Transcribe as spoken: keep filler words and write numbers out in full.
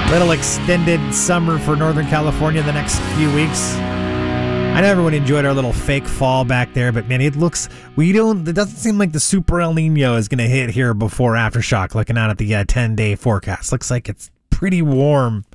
Little extended summer for Northern California the next few weeks. I know everyone enjoyed our little fake fall back there, but man, it looks, we don't, it doesn't seem like the super El Nino is going to hit here before Aftershock, looking out at the uh, ten day forecast. Looks like it's pretty warm